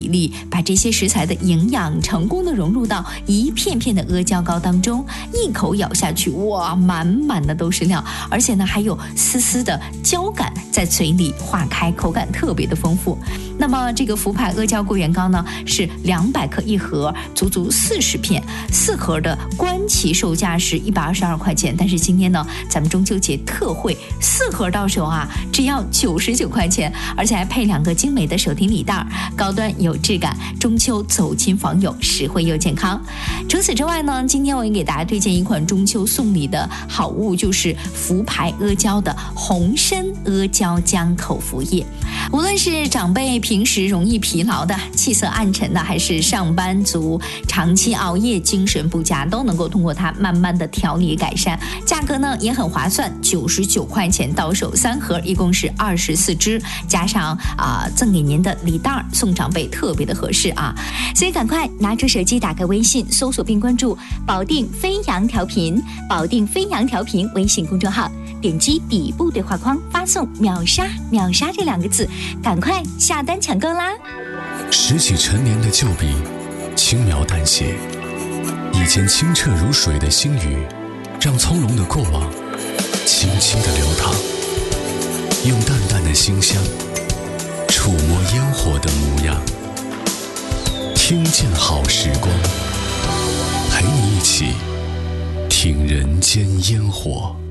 比例，把这些食材的营养成功的融入到一片片的阿胶糕当中，一口咬下去，哇，满满的都是料，而且呢还有丝丝的胶感在嘴里化开，口感特别的丰富。那么这个福牌阿胶桂圆糕呢是200克一盒，足足40片，4盒的官旗售价是122块钱，但是今天呢咱们中秋节特惠，4盒到手啊只要99块钱，而且还配2个精美的手提礼袋，高端有质感，中秋走亲访友，实惠又健康。除此之外呢，今天我也给大家推荐一款中秋送礼的好物，就是福牌阿胶的红参阿胶浆口服液。无论是长辈平时容易疲劳的、气色暗沉的，还是上班族长期熬夜、精神不佳，都能够通过它慢慢的调理改善。价格呢也很划算，99块钱到手，3盒，一共是24支，加上赠给您的礼袋，送长辈特别的合适啊！ 所以赶快拿出手机，打开微信，搜索并关注保定飞扬调频，保定飞扬调频微信公众号，点击底部对话框发送秒杀秒杀这2个字，赶快下单抢购啦！ 拾起陈年的旧笔，轻描淡写，以前清澈如水的星宇，让从容的过往轻轻地流淌，用淡淡的馨香触摸烟火的模样，听见好时光，陪你一起听人间烟火。